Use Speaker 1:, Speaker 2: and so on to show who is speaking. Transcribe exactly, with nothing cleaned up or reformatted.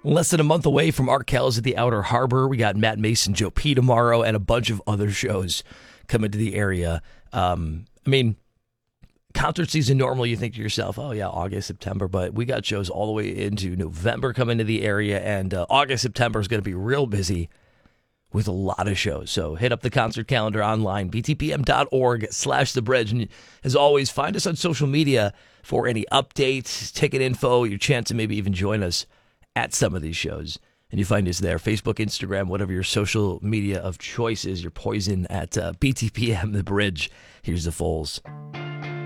Speaker 1: Less than a month away from Art Kells at the Outer Harbor. We got Matt Mason, Joe P tomorrow, and a bunch of other shows coming to the area. Um, I mean, concert season, normally you think to yourself, oh yeah, August, September, but we got shows all the way into November coming to the area, and uh, August, September is going to be real busy with a lot of shows. So hit up the concert calendar online, b t p m dot org slash the bridge. And as always, find us on social media for any updates, ticket info, your chance to maybe even join us at some of these shows. And you find us there, Facebook, Instagram, whatever your social media of choice is, your poison at uh, B T P M, the bridge. Here's the Foals.